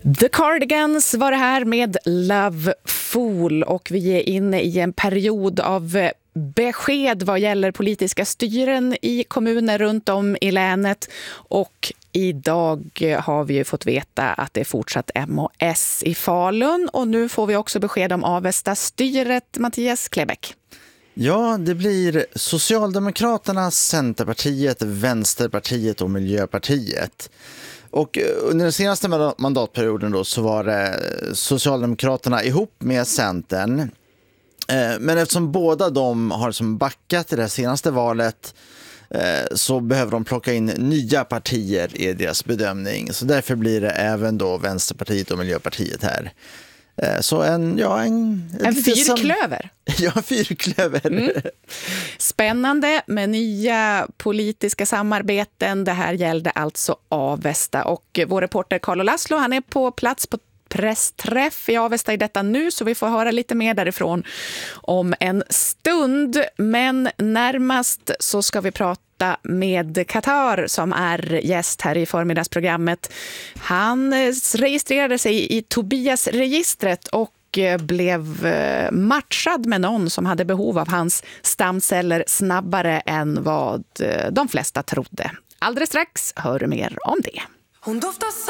The Cardigans var det här med Love Fool, och vi är inne i en period av besked vad gäller politiska styren i kommuner runt om i länet, och idag har vi ju fått veta att det är fortsatt M och S i Falun, och nu får vi också besked om Avesta-styret. Mattias Klebeck. Ja, det blir Socialdemokraterna, Centerpartiet, Vänsterpartiet och Miljöpartiet. Och under den senaste mandatperioden då så var det Socialdemokraterna ihop med Centern. Men eftersom båda de har som backat i det senaste valet så behöver de plocka in nya partier i deras bedömning. Så därför blir det även då Vänsterpartiet och Miljöpartiet här. Så en fyrklöver. Ja, fyrklöver. Spännande med nya politiska samarbeten. Det här gällde alltså Avesta, och vår reporter Carlo Laszlo, han är på plats på pressträff i Avesta i detta nu, så vi får höra lite mer därifrån om en stund. Men närmast så ska vi prata med Qatar som är gäst här i förmiddagsprogrammet. Han registrerade sig i Tobias-registret och blev matchad med någon som hade behov av hans stamceller snabbare än vad de flesta trodde. Alldeles strax hör du mer om det. Hon doftar